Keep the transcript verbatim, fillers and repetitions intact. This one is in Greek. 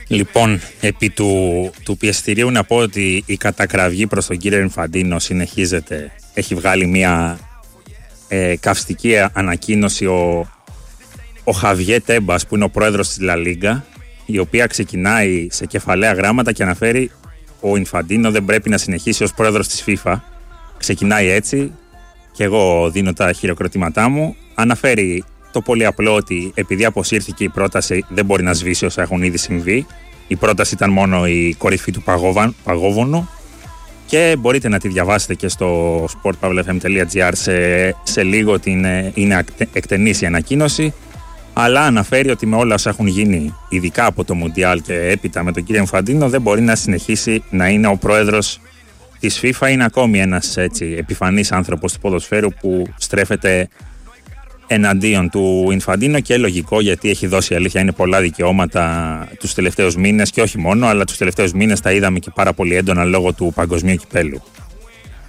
Λοιπόν, επί του, του πιεστηρίου να πω ότι η κατακραυγή προς τον κύριο Ινφαντίνο συνεχίζεται. Έχει βγάλει μια ε, καυστική ανακοίνωση ο, ο Χαβιέ Τέμπας, που είναι ο πρόεδρος της Λα Λίγκα, η οποία ξεκινάει σε κεφαλαία γράμματα και αναφέρει ο Ινφαντίνο δεν πρέπει να συνεχίσει ως πρόεδρος της FIFA. Ξεκινάει έτσι και εγώ δίνω τα χειροκροτήματά μου. Αναφέρει το πολύ απλό ότι επειδή αποσύρθηκε η πρόταση δεν μπορεί να σβήσει όσα έχουν ήδη συμβεί. Η πρόταση ήταν μόνο η κορυφή του παγόβουνου και μπορείτε να τη διαβάσετε και στο sport pavlefm τελεία gr σε, σε λίγο ότι είναι, είναι εκτενής η ανακοίνωση, αλλά αναφέρει ότι με όλα όσα έχουν γίνει ειδικά από το Μουντιάλ και έπειτα με τον κύριο Ινφαντίνο δεν μπορεί να συνεχίσει να είναι ο πρόεδρος της FIFA. Είναι ακόμη ένας έτσι επιφανής άνθρωπος του ποδοσφαίρου που στρέφεται εναντίον του Ινφαντίνο, και λογικό, γιατί έχει δώσει, αλήθεια είναι, πολλά δικαιώματα τους τελευταίους μήνες και όχι μόνο, αλλά τους τελευταίους μήνες τα είδαμε και πάρα πολύ έντονα λόγω του παγκοσμίου κυπέλου.